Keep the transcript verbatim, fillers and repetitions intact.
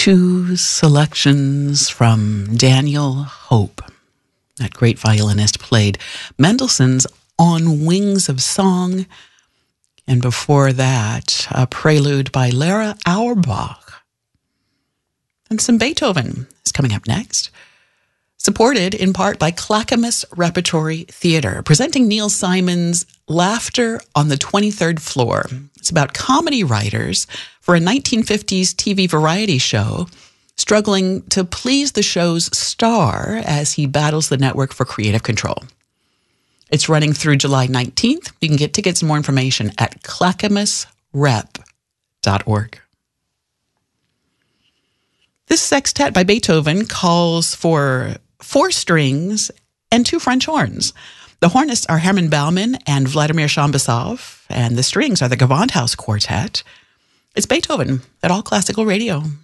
Two selections from Daniel Hope. That great violinist played Mendelssohn's On Wings of Song. And before that, a prelude by Lara Auerbach. And some Beethoven is coming up next. Supported in part by Clackamas Repertory Theater, presenting Neil Simon's Laughter on the twenty-third Floor. It's about comedy writers for a nineteen fifties T V variety show, struggling to please the show's star as he battles the network for creative control. It's running through July nineteenth. You can get tickets and more information at clackamas rep dot org. This sextet by Beethoven calls for four strings and two French horns. The hornists are Herman Baumann and Vladimir Shambasov, and the strings are the Gewandhaus Quartet. It's Beethoven at All Classical Radio.